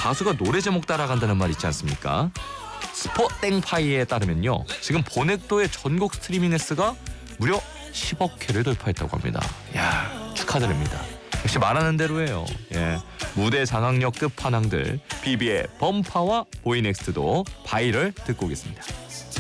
가수가 노래 제목 따라간다는 말 있지 않습니까? 스포땡파이에 따르면요, 지금 보넥도의 전국 스트리밍 횟수가 무려 10억 회를 돌파했다고 합니다. 야, 축하드립니다. 역시 말하는 대로예요. 예, 무대 장악력 끝판왕들 비비의 범파와 보이넥스트도 바이럴 듣고 오겠습니다.